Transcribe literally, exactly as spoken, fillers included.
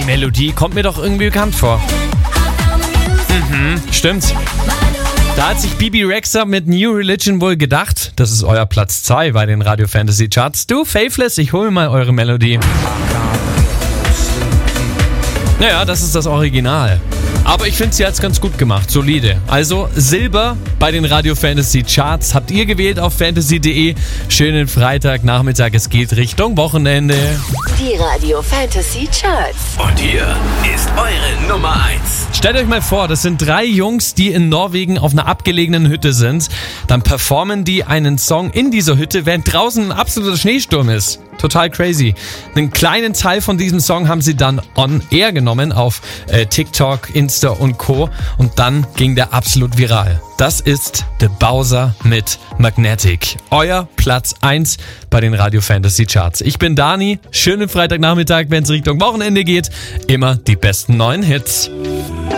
Melodie kommt mir doch irgendwie bekannt vor. Mhm, stimmt. Da hat sich Bibi Rexha mit New Religion wohl gedacht, das ist euer Platz zwei bei den Radio Fantasy Charts. Du, Faithless, ich hole mal eure Melodie. Naja, das ist das Original. Aber ich finde, sie hat es ganz gut gemacht, solide. Also Silber bei den Radio Fantasy Charts habt ihr gewählt auf fantasy punkt de. Schönen Freitagnachmittag, es geht Richtung Wochenende. Die Radio Fantasy Charts. Und hier ist eure Nummer eins. Stellt euch mal vor, das sind drei Jungs, die in Norwegen auf einer abgelegenen Hütte sind. Dann performen die einen Song in dieser Hütte, während draußen ein absoluter Schneesturm ist. Total crazy. Einen kleinen Teil von diesem Song haben sie dann on air genommen auf äh, TikTok, Insta und Co. Und dann ging der absolut viral. Das ist The Bowser mit Magnetic. Euer Platz eins bei den Radio Fantasy Charts. Ich bin Dani. Schönen Freitagnachmittag, wenn es Richtung Wochenende geht. Immer die besten neuen Hits.